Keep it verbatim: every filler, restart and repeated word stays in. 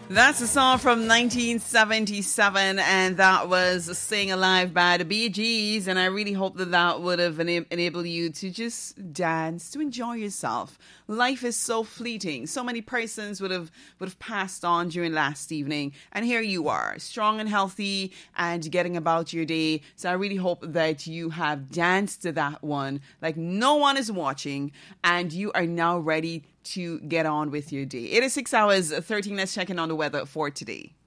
That's a song from nineteen seventy-seven, and that was Staying Alive by the Bee Gees. And I really hope that that would have ena- enabled you to just dance, to enjoy yourself. Life is so fleeting. So many persons would have would have passed on during last evening, and here you are, strong and healthy, and getting about your day. So I really hope that you have danced to that one like no one is watching, and you are now ready to get on with your day. It is six hours, thirteen. Let's check in on the weather for today.